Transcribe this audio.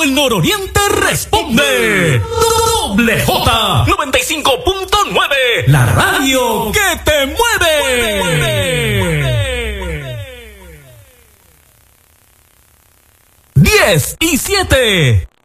El Nororiente responde. Doble J 95.9. La radio que te mueve. 10 y 7.